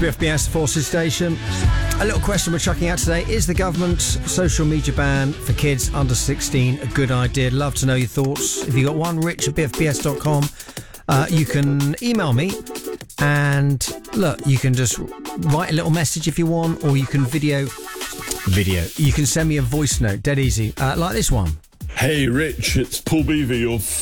WFBS Forces Station. A little question we're chucking out today. Is the government's social media ban for kids under 16 a good idea? Love to know your thoughts. If you got one, rich@bfbs.com. You can email me, and look, you can just write a little message if you want, or you can video. You can send me a voice note, dead easy, like this one. Hey Rich, it's Paul Beaver, your